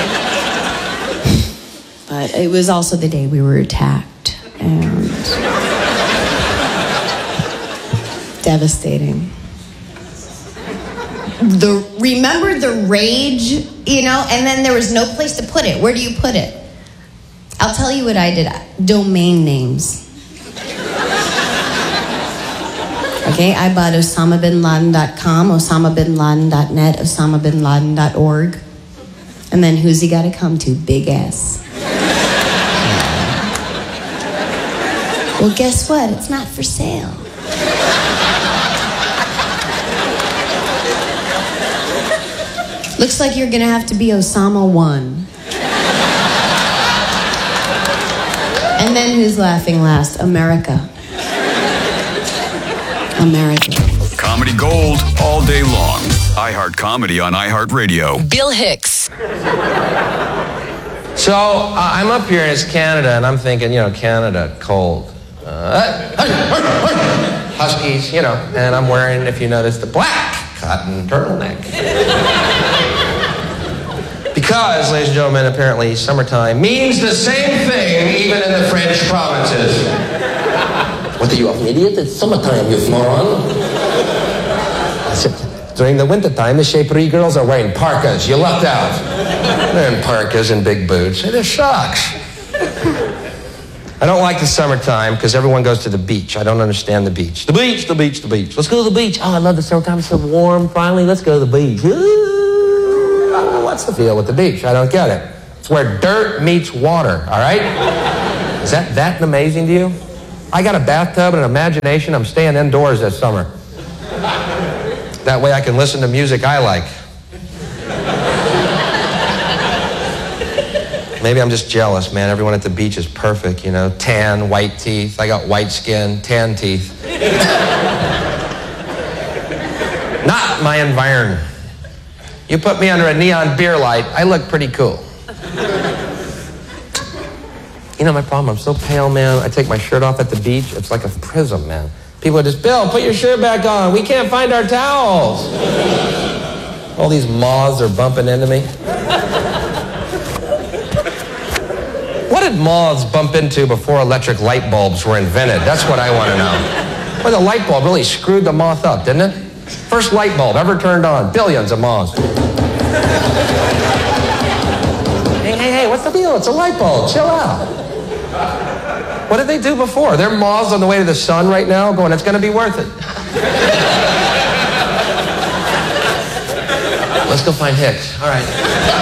but it was also the day we were attacked, and devastating. The remember the rage, you know, and then there was no place to put it. Where do you put it? I'll tell you what I did. Domain names. Okay, I bought Osama bin Laden dot com, Osama bin Laden dot net, Osama bin Laden dot org. And then who's he got to come to? Big S. Well, guess what? It's not for sale. Looks like you're going to have to be Osama one. And then who's laughing last? America. America. Comedy Gold all day long. iHeart Comedy on iHeartRadio. Bill Hicks. So uh, I'm up here and it's Canada, and I'm thinking, you know, Canada, cold. Uh, huskies, you know, and I'm wearing, if you notice, the black cotton turtleneck. Because, ladies and gentlemen, apparently summertime means the same thing even in the French provinces. What are you, an idiot? It's summertime, you moron. During the wintertime, the Chaperie girls are wearing parkas. You lucked out. They're in parkas and big boots. They're socks. I don't like the summertime because everyone goes to the beach. I don't understand the beach. The beach, the beach, the beach. Let's go to the beach. Oh, I love the summertime. It's so warm. Finally, let's go to the beach. Ooh, what's the deal with the beach? I don't get it. It's where dirt meets water, all right? Is that that amazing to you? I got a bathtub and an imagination. I'm staying indoors this summer. That way I can listen to music I like. Maybe I'm just jealous, man. Everyone at the beach is perfect, you know. Tan, white teeth. I got white skin, tan teeth. Not my environment. You put me under a neon beer light, I look pretty cool. You know my problem? I'm so pale, man. I take my shirt off at the beach. It's like a prism, man. People are just, Bill, put your shirt back on. We can't find our towels. All these moths are bumping into me. What did moths bump into before electric light bulbs were invented? That's what I want to know. Well, the light bulb really screwed the moth up, didn't it? First light bulb ever turned on. Billions of moths. Hey, hey, hey, what's the deal? It's a light bulb. Chill out. What did they do before? They're moths on the way to the sun right now going, it's going to be worth it. Let's go find Hicks. All right.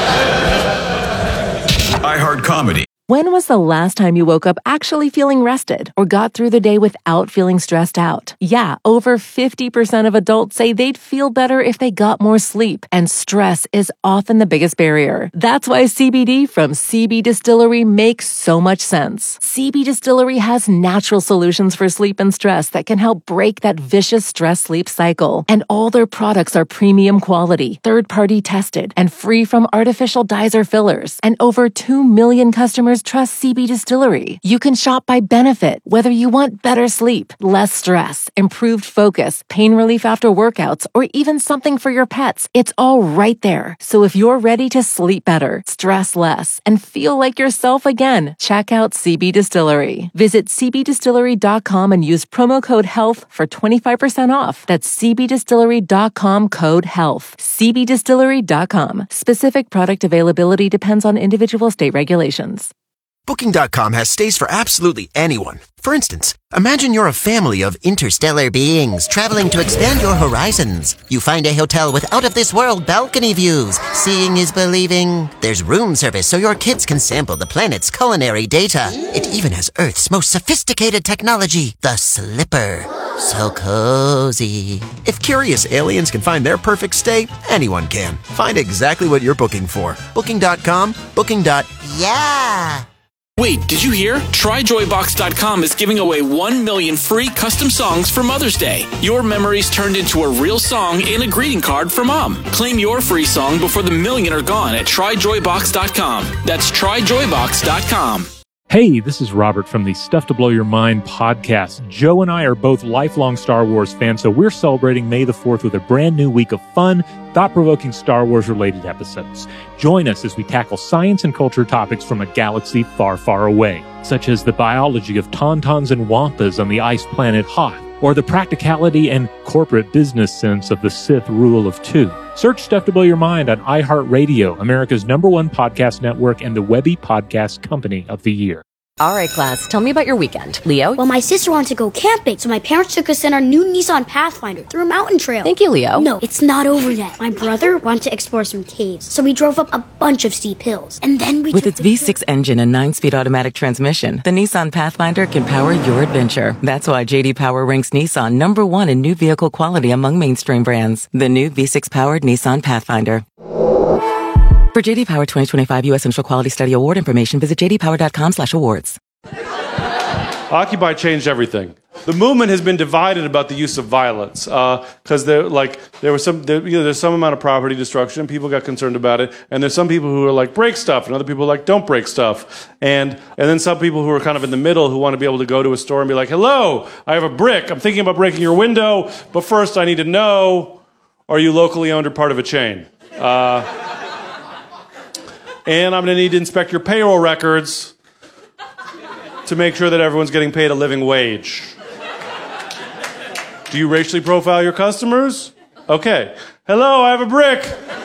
iHeart Comedy. When was the last time you woke up actually feeling rested or got through the day without feeling stressed out? Yeah, over fifty percent of adults say they'd feel better if they got more sleep, and stress is often the biggest barrier. That's why C B D from C B Distillery makes so much sense. C B Distillery has natural solutions for sleep and stress that can help break that vicious stress-sleep cycle. And all their products are premium quality, third-party tested, and free from artificial dyes or fillers. And over two million customers trust C B Distillery. You can shop by benefit, whether you want better sleep, less stress, improved focus, pain relief after workouts, or even something for your pets. It's all right there. So if you're ready to sleep better, stress less, and feel like yourself again, check out C B Distillery. Visit c b distillery dot com and use promo code HEALTH for twenty-five percent off. That's c b distillery dot com code HEALTH. c b distillery dot com. Specific product availability depends on individual state regulations. Booking dot com has stays for absolutely anyone. For instance, imagine you're a family of interstellar beings traveling to expand your horizons. You find a hotel with out-of-this-world balcony views. Seeing is believing. There's room service so your kids can sample the planet's culinary data. It even has Earth's most sophisticated technology, the Slipper. So cozy. If curious aliens can find their perfect stay, anyone can. Find exactly what you're booking for. Booking dot com, booking. Yeah. Wait, did you hear? try joy box dot com is giving away one million free custom songs for Mother's Day. Your memories turned into a real song and a greeting card for Mom. Claim your free song before the million are gone at try joy box dot com. That's try joy box dot com. Hey, this is Robert from the Stuff to Blow Your Mind podcast. Joe and I are both lifelong Star Wars fans, so we're celebrating May the fourth with a brand new week of fun, thought-provoking Star Wars-related episodes. Join us as we tackle science and culture topics from a galaxy far, far away, such as the biology of tauntauns and wampas on the ice planet Hoth, or the practicality and corporate business sense of the Sith rule of two. Search Stuff to Blow Your Mind on iHeartRadio, America's number one podcast network and the Webby Podcast Company of the Year. All right, class, tell me about your weekend. Leo? Well, my sister wanted to go camping, so my parents took us in our new Nissan Pathfinder through a mountain trail. Thank you, Leo. No, it's not over yet. My brother wanted to explore some caves, so we drove up a bunch of steep hills. And then we With took its the V six engine and nine-speed automatic transmission, the Nissan Pathfinder can power your adventure. That's why J D Power ranks Nissan number one in new vehicle quality among mainstream brands. The new V six-powered Nissan Pathfinder. For J D Power twenty twenty-five U S Central Quality Study Award information, visit j d power dot com slash awards. Occupy changed everything. The movement has been divided about the use of violence because uh, there, like, there was some, there, you know, there's some amount of property destruction. People got concerned about it, and there's some people who are like break stuff, and other people are like don't break stuff, and and then some people who are kind of in the middle who want to be able to go to a store and be like, hello, I have a brick. I'm thinking about breaking your window, but first I need to know, are you locally owned or part of a chain? Uh, and I'm going to need to inspect your payroll records to make sure that everyone's getting paid a living wage. Do you racially profile your customers? Okay. Hello, I have a brick.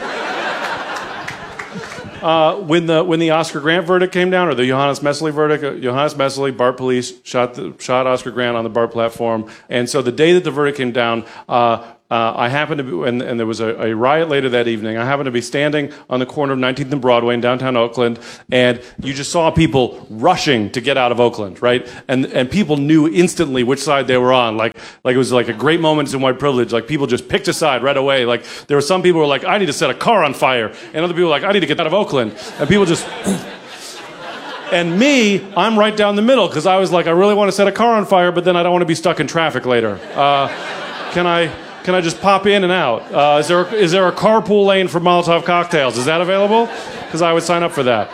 Uh, when the when the Oscar Grant verdict came down, or the Johannes Messerly verdict, uh, Johannes Messerly, BART police shot the, shot Oscar Grant on the BART platform, and so the day that the verdict came down, uh, uh, I happened to be, and, and there was a, a riot later that evening. I happened to be standing on the corner of nineteenth and Broadway in downtown Oakland, and you just saw people rushing to get out of Oakland, right? And and people knew instantly which side they were on. Like like it was like a great moment in white privilege. Like people just picked a side right away. Like there were some people who were like, I need to set a car on fire, and other people were like, I need to get out of Oakland, and people just. And me, I'm right down the middle because I was like, I really want to set a car on fire, but then I don't want to be stuck in traffic later. Uh, can I? Can I just pop in and out? Uh, is there is there a carpool lane for Molotov cocktails? Is that available? Because I would sign up for that.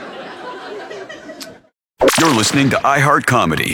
You're listening to iHeart Comedy.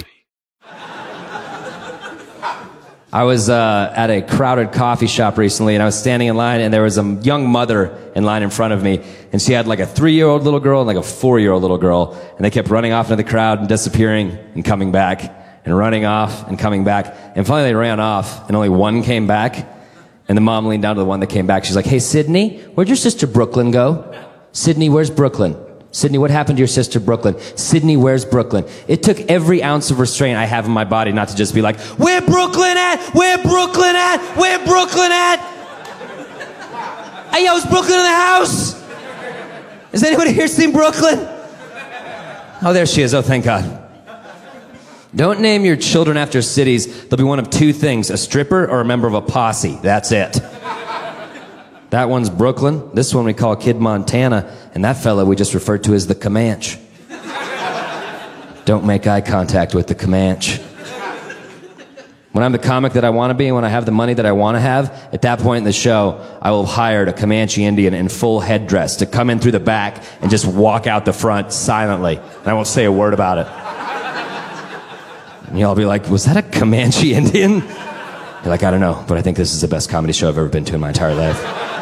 I was uh, at a crowded coffee shop recently, and I was standing in line, and there was a young mother in line in front of me, and she had like a three-year-old little girl and like a four-year-old little girl, and they kept running off into the crowd and disappearing and coming back. And running off and coming back. And finally they ran off and only one came back. And the mom leaned down to the one that came back. She's like, hey, Sydney, where'd your sister Brooklyn go? Sydney, where's Brooklyn? Sydney, what happened to your sister Brooklyn? Sydney, where's Brooklyn? It took every ounce of restraint I have in my body not to just be like, where Brooklyn at? Where Brooklyn at? Where Brooklyn at? Hey, yo, is Brooklyn in the house? Has anybody here seen Brooklyn? Oh, there she is. Oh, thank God. Don't name your children after cities. They'll be one of two things, a stripper or a member of a posse. That's it. That one's Brooklyn. This one we call Kid Montana. And that fella we just referred to as the Comanche. Don't make eye contact with the Comanche. When I'm the comic that I want to be and when I have the money that I want to have, at that point in the show, I will have hired a Comanche Indian in full headdress to come in through the back and just walk out the front silently. And I won't say a word about it. And y'all be like, was that a Comanche Indian? You're like, I don't know, but I think this is the best comedy show I've ever been to in my entire life.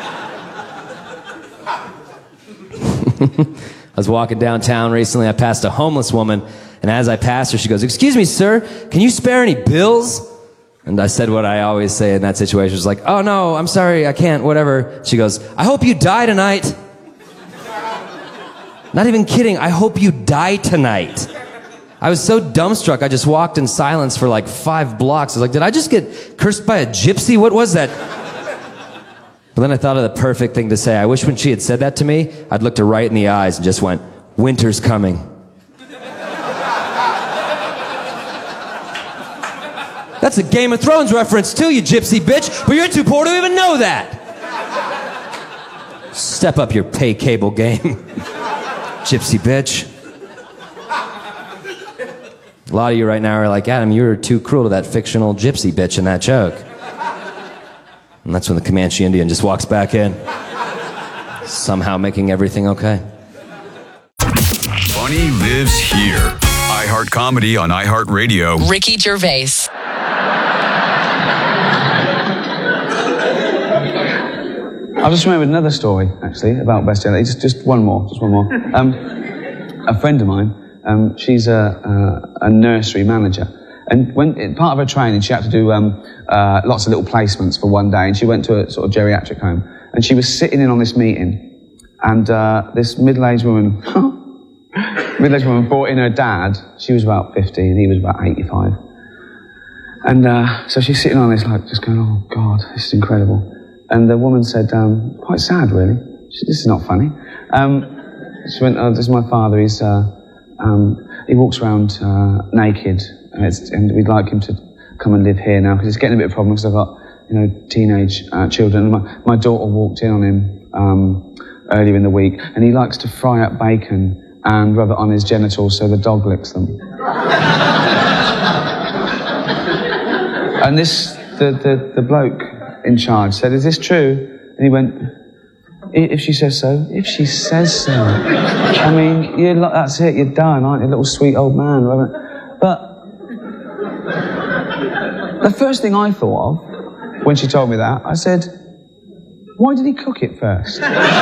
I was walking downtown recently. I passed a homeless woman, and as I passed her, she goes, excuse me, sir, can you spare any bills? And I said what I always say in that situation. She's like, oh, no, I'm sorry, I can't, whatever. She goes, I hope you die tonight. Not even kidding, I hope you die tonight. I was so dumbstruck, I just walked in silence for like five blocks. I was like, did I just get cursed by a gypsy? What was that? But then I thought of the perfect thing to say. I wish when she had said that to me, I'd looked her right in the eyes and just went, winter's coming. That's a Game of Thrones reference too, you gypsy bitch, but you're too poor to even know that. Step up your pay cable game, gypsy bitch. A lot of you right now are like, Adam, you were too cruel to that fictional gypsy bitch in that joke. And that's when the Comanche Indian just walks back in, somehow making everything okay. Funny lives here. iHeart Comedy on iHeartRadio. Ricky Gervais. I just remembered another story, actually, about bestiality. Just, just one more, just one more. Um, a friend of mine, Um, she's a, a, a nursery manager. And when part of her training, she had to do um, uh, lots of little placements for one day. And she went to a sort of geriatric home. And she was sitting in on this meeting. And uh, this middle-aged woman, middle-aged woman brought in her dad. She was about fifty and he was about eighty-five. And uh, so she's sitting on this, like, just going, oh, God, this is incredible. And the woman said, um, quite sad, really. She said, this is not funny. Um, she went, oh, this is my father. He's... Uh, Um, he walks around uh, naked, and, it's, and we'd like him to come and live here now because it's getting a bit of a problem because I've got, you know, teenage uh, children. My, my daughter walked in on him um, earlier in the week, and he likes to fry up bacon and rub it on his genitals so the dog licks them. And this, the, the, the bloke in charge said, "Is this true?" And he went, "If she says so." If she says so. I mean, you're, that's it, you're done, aren't you? Little sweet old man. But the first thing I thought of when she told me that, I said, why did he cook it first?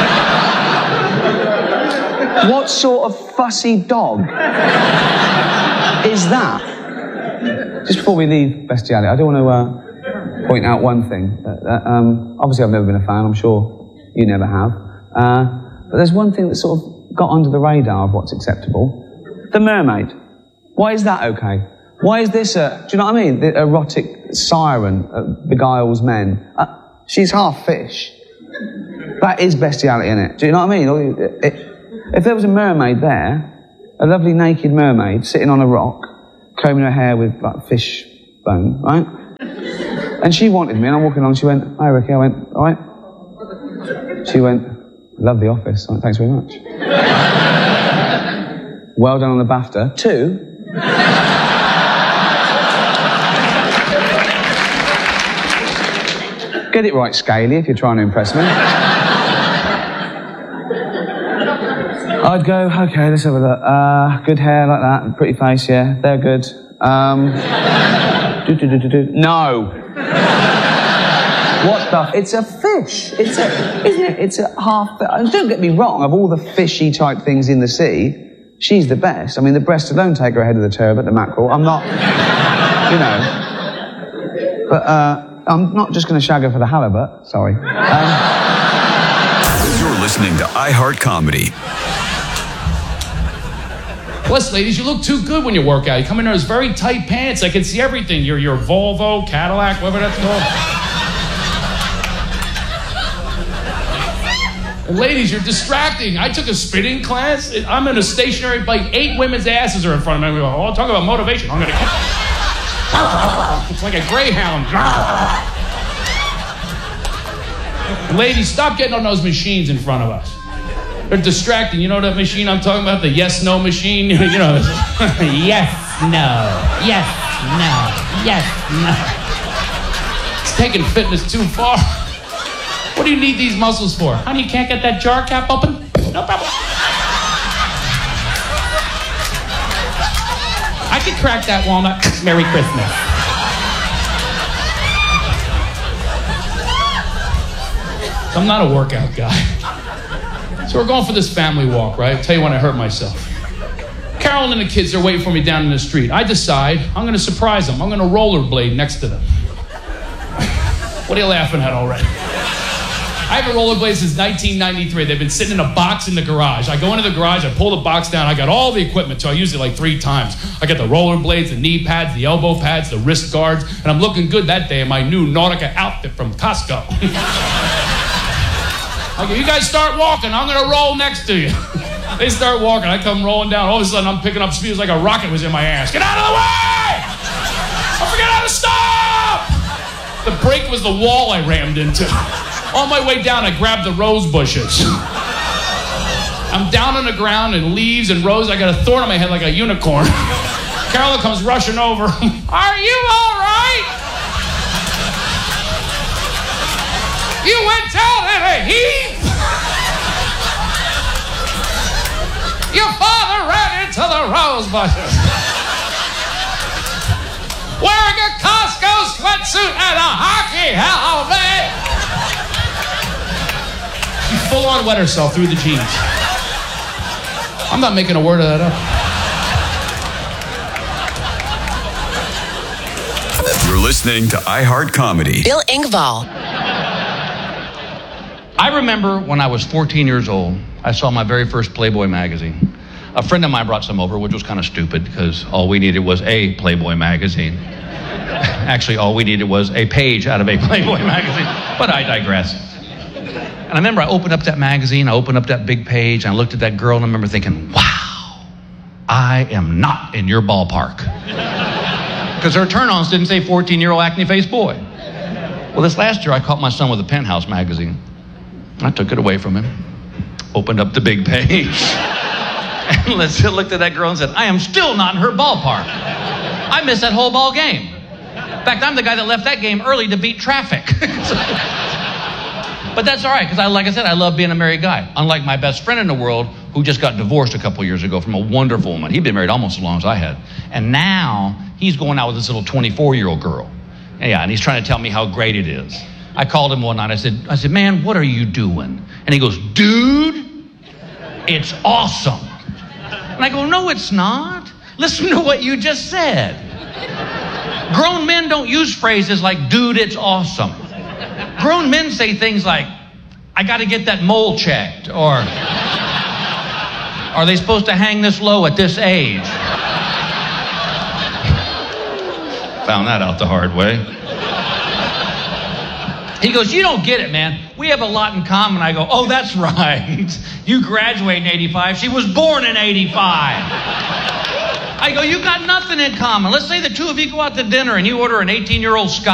What sort of fussy dog is that? Just before we leave bestiality, I don't want to... Uh, point out one thing. That, that, um, obviously, I've never been a fan. I'm sure you never have. Uh, but there's one thing that sort of got under the radar of what's acceptable. The mermaid. Why is that okay? Why is this a, do you know what I mean? The erotic siren that beguiles men. Uh, she's half fish. That is bestiality, innit? Do you know what I mean? It, if there was a mermaid there, a lovely naked mermaid sitting on a rock, combing her hair with like fish bone, right? And she wanted me, and I'm walking along, she went, "Hi Ricky," I went, "All right." She went, "Love The Office." I went, "Thanks very much." Well done on the BAFTA. Two. Get it right, Scaly, if you're trying to impress me. I'd go, okay, let's have a look. Uh, good hair like that, pretty face, yeah, they're good. Um, do, do, do, do, do. No. What the? It's a fish. It's a, isn't it? It's a half. Don't get me wrong. Of all the fishy type things in the sea, she's the best. I mean, the breast alone take her ahead of the turbot, the mackerel. I'm not, you know. But uh, I'm not just going to shag her for the halibut. Sorry. Um, You're listening to iHeart Comedy. Plus, ladies, you look too good when you work out. You come in there with very tight pants. I can see everything. Your your Volvo, Cadillac, whatever that's called. And ladies, you're distracting. I took a spinning class. I'm in a stationary, like eight women's asses are in front of me. We go, oh, talk about motivation. I'm gonna. It's like a greyhound. Ladies, stop getting on those machines in front of us. They're distracting. You know that machine I'm talking about? The yes-no machine? You know, yes, no, yes, no, yes, no. It's taking fitness too far. What do you need these muscles for? Honey, you can't get that jar cap open? No problem. I can crack that walnut. Merry Christmas. I'm not a workout guy. So we're going for this family walk, right? I'll tell you when I hurt myself. Carolyn and the kids are waiting for me down in the street. I decide I'm going to surprise them. I'm going to rollerblade next to them. What are you laughing at already? I haven't rollerblade since nineteen ninety-three. They've been sitting in a box in the garage. I go into the garage, I pull the box down, I got all the equipment, so I use it like three times. I got the rollerblades, the knee pads, the elbow pads, the wrist guards, and I'm looking good that day in my new Nautica outfit from Costco. I go, you guys start walking, I'm gonna roll next to you. They start walking, I come rolling down, all of a sudden I'm picking up speed, it's like a rocket was in my ass. Get out of the way! I forget how to stop! The brake was the wall I rammed into. On my way down, I grabbed the rose bushes. I'm down on the ground and leaves and rose, I got a thorn on my head like a unicorn. Carolyn comes rushing over. Are you all right? You went down in a heap. Your father ran into the rose bushes. Wearing a Costco sweatsuit and a hockey helmet. She full on wet herself through the jeans. I'm not making a word of that up. You're listening to iHeart Comedy. Bill Engvall. I remember when I was fourteen years old, I saw my very first Playboy magazine. A friend of mine brought some over, which was kind of stupid because all we needed was a Playboy magazine. Actually, all we needed was a page out of a Playboy magazine, but I digress. And I remember I opened up that magazine, I opened up that big page, and I looked at that girl, and I remember thinking, wow, I am not in your ballpark. Because her turn-ons didn't say fourteen-year-old acne-faced boy. Well, this last year, I caught my son with a Penthouse magazine. I took it away from him, opened up the big page, and looked at that girl and said, I am still not in her ballpark. I missed that whole ball game. In fact, I'm the guy that left that game early to beat traffic. But that's all right, because I, like I said, I love being a married guy. Unlike my best friend in the world, who just got divorced a couple years ago from a wonderful woman. He'd been married almost as long as I had. And now he's going out with this little twenty-four-year-old girl. Yeah, and he's trying to tell me how great it is. I called him one night. I said, I said, man, what are you doing? And he goes, dude, it's awesome. And I go, no, it's not. Listen to what you just said. Grown men don't use phrases like, dude, it's awesome. Grown men say things like, I got to get that mole checked, or are they supposed to hang this low at this age? Found that out the hard way. He goes, you don't get it, man. We have a lot in common. I go, oh, that's right. You graduate in eighty-five. She was born in eighty-five. I go, you got nothing in common. Let's say the two of you go out to dinner and you order an eighteen-year-old Scotch.